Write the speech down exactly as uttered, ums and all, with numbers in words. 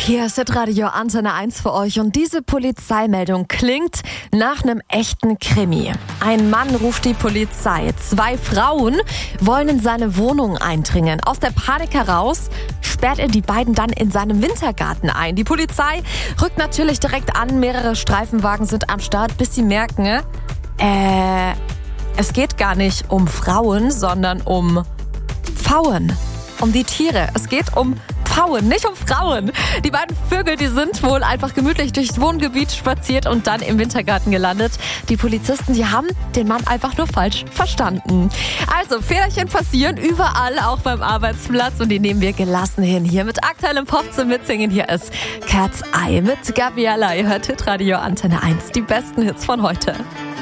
Hier ist Hitradio Antenne eins für euch und diese Polizeimeldung klingt nach einem echten Krimi. Ein Mann ruft die Polizei. Zwei Frauen wollen in seine Wohnung eindringen. Aus der Panik heraus sperrt er die beiden dann in seinem Wintergarten ein. Die Polizei rückt natürlich direkt an. Mehrere Streifenwagen sind am Start, bis sie merken, äh, es geht gar nicht um Frauen, sondern um Pfauen. Um die Tiere. Es geht um Pfauen, nicht um Frauen. Die beiden Vögel, die sind wohl einfach gemütlich durchs Wohngebiet spaziert und dann im Wintergarten gelandet. Die Polizisten, die haben den Mann einfach nur falsch verstanden. Also, Fehlerchen passieren überall, auch beim Arbeitsplatz. Und die nehmen wir gelassen hin. Hier mit aktuellem Pop zum Mitsingen. Hier ist Cat's Eye mit Gabriella. Ihr hört Hitradio Antenne eins. Die besten Hits von heute.